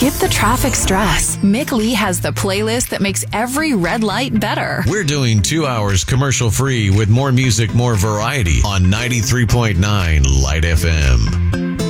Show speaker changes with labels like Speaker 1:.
Speaker 1: Skip the traffic stress. Mick Lee has the playlist that makes every red light better.
Speaker 2: We're doing 2 hours commercial-free with more music, more variety on 93.9 Light FM.